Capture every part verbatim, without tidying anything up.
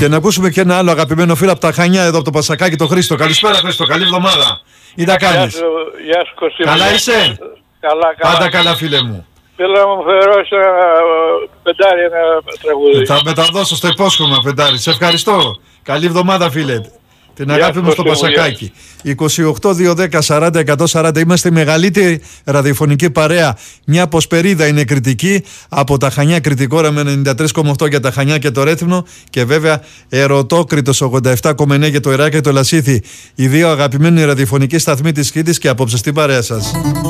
Και να ακούσουμε και ένα άλλο αγαπημένο φίλο από τα Χανιά, εδώ από το Πασακάκι, το Χρήστο. Καλησπέρα, Χρήστο, καλή εβδομάδα. Τι τα κάνεις? Γεια σου, γεια σου Κωστή. Καλά είσαι? Καλά, καλά. Πάντα καλά, φίλε μου. Θέλω να μου φερώσει ένα πεντάρι, ένα τραγούδι. Θα μεταδώσω στο υπόσχομαι, πεντάρι. Σε ευχαριστώ. Καλή εβδομάδα, φίλε. Την αγάπη μου στο Πασακάκι. είκοσι οκτώ δύο δέκα σαράντα εκατόν σαράντα. Είμαστε η μεγαλύτερη ραδιοφωνική παρέα. Μια αποσπερίδα είναι κριτική από τα Χανιά, κριτικόρα με ενενήντα τρία κόμμα οκτώ για τα Χανιά και το Ρέθυμνο. Και βέβαια Ερωτόκριτος ογδόντα επτά κόμμα εννέα για το Ηράκλειο και το Λασίθι. Οι δύο αγαπημένοι ραδιοφωνικοί σταθμοί της Κρήτης και απόψε στην παρέα σας.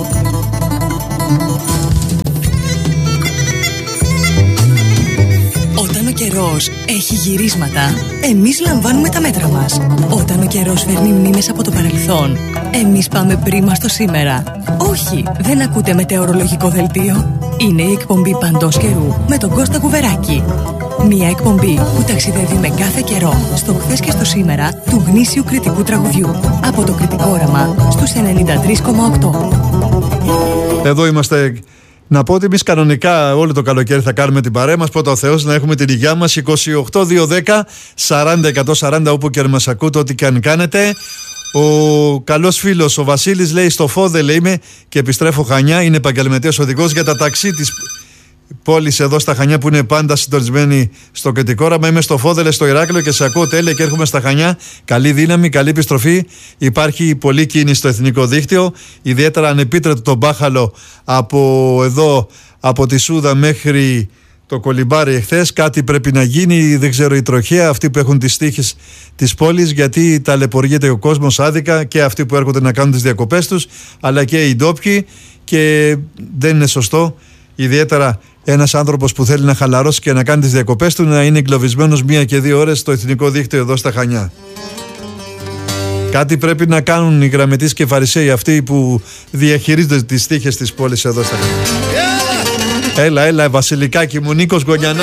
Όταν ο καιρός έχει γυρίσματα, εμείς λαμβάνουμε τα μέτρα μας. Όταν ο καιρός φέρνει μνήμες από το παρελθόν, εμείς πάμε πρίμα στο σήμερα. Όχι, δεν ακούτε μετεωρολογικό δελτίο. Είναι η εκπομπή Παντός Καιρού με τον Κώστα Κουβεράκη. Μια εκπομπή που ταξιδεύει με κάθε καιρό στο χθες και στο σήμερα του γνήσιου κριτικού τραγουδιού. Από το κριτικό όραμα στους ενενήντα τρία κόμμα οκτώ. Εδώ είμαστε. Να πω ότι εμείς κανονικά όλο το καλοκαίρι θα κάνουμε την παρέα μας. Πρώτα ο Θεός, να έχουμε την υγειά μας. είκοσι οκτώ δύο δέκα σαράντα εκατόν σαράντα, όπου και αν μας ακούτε, ό,τι και αν κάνετε. Ο καλός φίλος ο Βασίλης λέει: στο Φόδελε είμαι και επιστρέφω Χανιά. Είναι επαγγελματίας οδηγός για τα ταξί της πόλης εδώ στα Χανιά που είναι πάντα συντονισμένοι στο κριτικό όραμα. Είμαι στο Φόδελε στο Ηράκλειο και σε ακούω τέλεια και έρχομαι στα Χανιά. Καλή δύναμη, καλή επιστροφή. Υπάρχει πολλή κίνηση στο εθνικό δίκτυο. Ιδιαίτερα ανεπίτρεπτο το μπάχαλο από εδώ, από τη Σούδα μέχρι το Κολυμπάρι εχθές. Κάτι πρέπει να γίνει. Δεν ξέρω, η τροχέα, αυτοί που έχουν τις τύχες της πόλης, γιατί ταλαιπωριέται ο κόσμος άδικα, και αυτοί που έρχονται να κάνουν τις διακοπές τους, αλλά και οι ντόπιοι, και δεν είναι σωστό. Ιδιαίτερα ένας άνθρωπος που θέλει να χαλαρώσει και να κάνει τις διακοπές του να είναι εγκλωβισμένος μία και δύο ώρες στο εθνικό δίκτυο εδώ στα Χανιά. Κάτι πρέπει να κάνουν οι γραμματείς και φαρισαίοι, αυτοί που διαχειρίζονται τις τύχες της πόλης εδώ στα Χανιά. Έλα, έλα, Βασιλικάκι μου, Νίκος Γωνιανά.